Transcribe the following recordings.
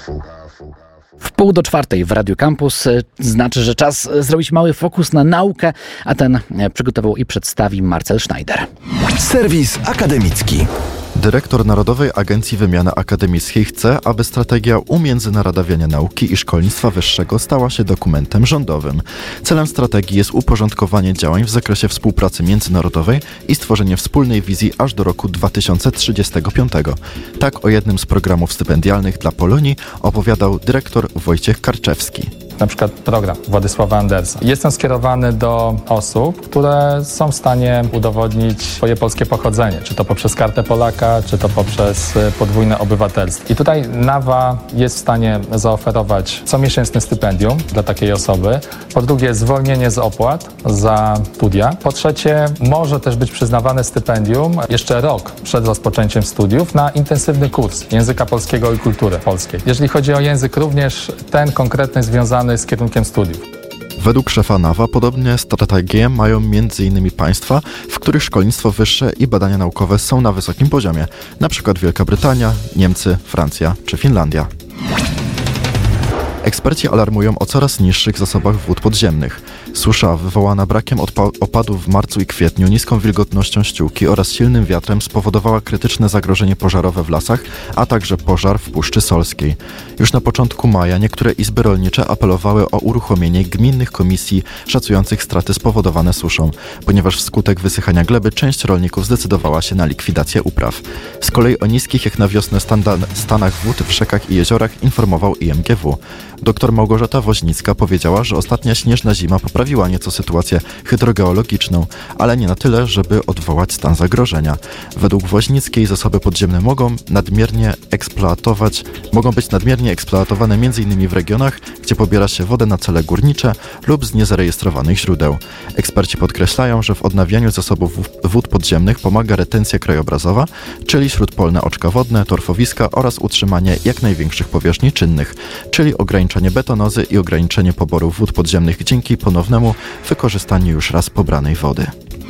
3:30 w Radiu Campus znaczy, że czas zrobić mały fokus na naukę, a ten przygotował i przedstawi Marcel Schneider. Serwis akademicki. Dyrektor Narodowej Agencji Wymiany Akademickiej chce, aby strategia umiędzynarodowienia nauki i szkolnictwa wyższego stała się dokumentem rządowym. Celem strategii jest uporządkowanie działań w zakresie współpracy międzynarodowej i stworzenie wspólnej wizji aż do roku 2035. Tak o jednym z programów stypendialnych dla Polonii opowiadał dyrektor Wojciech Karczewski. Na przykład program Władysława Andersa. Jest on skierowany do osób, które są w stanie udowodnić swoje polskie pochodzenie, czy to poprzez Kartę Polaka, czy to poprzez podwójne obywatelstwo. I tutaj NAWA jest w stanie zaoferować comiesięczne stypendium dla takiej osoby. Po drugie, zwolnienie z opłat za studia. Po trzecie, może też być przyznawane stypendium jeszcze rok przed rozpoczęciem studiów na intensywny kurs języka polskiego i kultury polskiej. Jeżeli chodzi o język, również ten konkretny związany z kierunkiem studiów. Według szefa NAWA podobne strategie mają m.in. państwa, w których szkolnictwo wyższe i badania naukowe są na wysokim poziomie, np. Wielka Brytania, Niemcy, Francja czy Finlandia. Eksperci alarmują o coraz niższych zasobach wód podziemnych. Susza wywołana brakiem opadów w marcu i kwietniu, niską wilgotnością ściółki oraz silnym wiatrem spowodowała krytyczne zagrożenie pożarowe w lasach, a także pożar w Puszczy Solskiej. Już na początku maja niektóre izby rolnicze apelowały o uruchomienie gminnych komisji szacujących straty spowodowane suszą, ponieważ wskutek wysychania gleby część rolników zdecydowała się na likwidację upraw. Z kolei o niskich jak na wiosnę stanach wód w rzekach i jeziorach informował IMGW. Dr Małgorzata Woźnicka powiedziała, że ostatnia śnieżna zima poprawiła nieco sytuację hydrogeologiczną, ale nie na tyle, żeby odwołać stan zagrożenia. Według Woźnickiej zasoby podziemne mogą być nadmiernie eksploatowane m.in. w regionach, gdzie pobiera się wodę na cele górnicze lub z niezarejestrowanych źródeł. Eksperci podkreślają, że w odnawianiu zasobów wód podziemnych pomaga retencja krajobrazowa, czyli śródpolne oczka wodne, torfowiska oraz utrzymanie jak największych powierzchni czynnych, czyli ograniczenie betonozy i ograniczenie poboru wód podziemnych dzięki ponownemu wykorzystaniu już raz pobranej wody.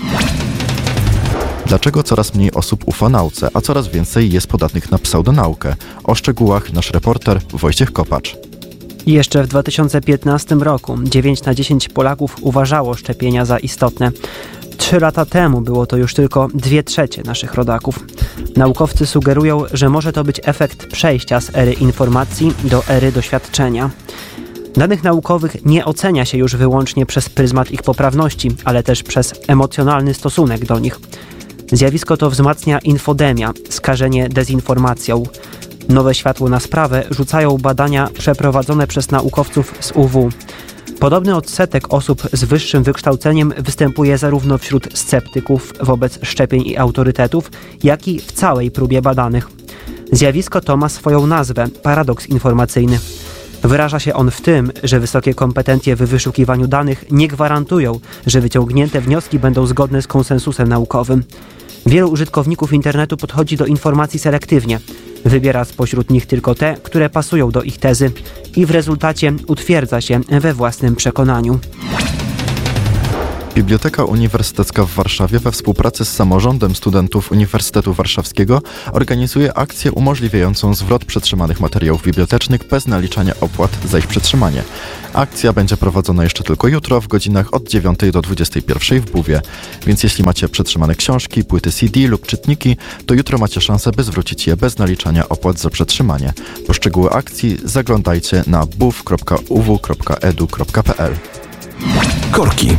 Dlaczego coraz mniej osób ufa nauce, a coraz więcej jest podatnych na pseudonaukę? O szczegółach nasz reporter Wojciech Kopacz. Jeszcze w 2015 roku 9 na 10 Polaków uważało szczepienia za istotne. 3 lata temu było to już tylko 2/3 naszych rodaków. Naukowcy sugerują, że może to być efekt przejścia z ery informacji do ery doświadczenia. Danych naukowych nie ocenia się już wyłącznie przez pryzmat ich poprawności, ale też przez emocjonalny stosunek do nich. Zjawisko to wzmacnia infodemia, skażenie dezinformacją. Nowe światło na sprawę rzucają badania przeprowadzone przez naukowców z UW. Podobny odsetek osób z wyższym wykształceniem występuje zarówno wśród sceptyków wobec szczepień i autorytetów, jak i w całej próbie badanych. Zjawisko to ma swoją nazwę – paradoks informacyjny. Wyraża się on w tym, że wysokie kompetencje w wyszukiwaniu danych nie gwarantują, że wyciągnięte wnioski będą zgodne z konsensusem naukowym. Wielu użytkowników internetu podchodzi do informacji selektywnie. Wybiera spośród nich tylko te, które pasują do ich tezy i w rezultacie utwierdza się we własnym przekonaniu. Biblioteka Uniwersytecka w Warszawie we współpracy z samorządem studentów Uniwersytetu Warszawskiego organizuje akcję umożliwiającą zwrot przetrzymanych materiałów bibliotecznych bez naliczania opłat za ich przetrzymanie. Akcja będzie prowadzona jeszcze tylko jutro w godzinach od 9 do 21 w Buwie. Więc jeśli macie przetrzymane książki, płyty CD lub czytniki, to jutro macie szansę, by zwrócić je bez naliczania opłat za przetrzymanie. Po szczegóły akcji zaglądajcie na buw.uw.edu.pl. Korki.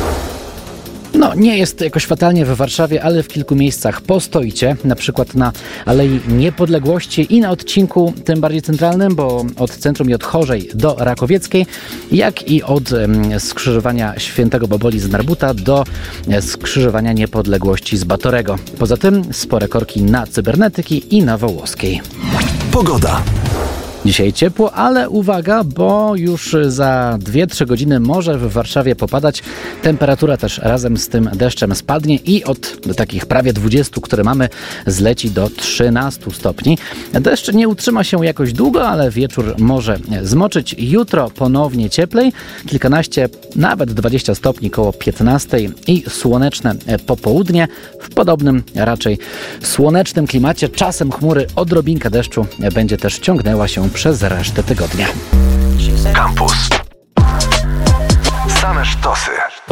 Nie jest jakoś fatalnie w Warszawie, ale w kilku miejscach postoicie, na przykład na Alei Niepodległości i na odcinku tym bardziej centralnym, bo od centrum i od Chorzej do Rakowieckiej, jak i od skrzyżowania Świętego Boboli z Narbuta do skrzyżowania Niepodległości z Batorego. Poza tym spore korki na Cybernetyki i na Wołoskiej. Pogoda. Dzisiaj ciepło, ale uwaga, bo już za 2-3 godziny może w Warszawie popadać. Temperatura też razem z tym deszczem spadnie i od takich prawie 20, które mamy, zleci do 13 stopni. Deszcz nie utrzyma się jakoś długo, ale wieczór może zmoczyć. Jutro ponownie cieplej, kilkanaście, nawet 20 stopni koło 15 i słoneczne popołudnie. W podobnym raczej słonecznym klimacie, czasem chmury, odrobinka deszczu będzie też ciągnęła się przez resztę tygodnia. Campus. Same sztosy.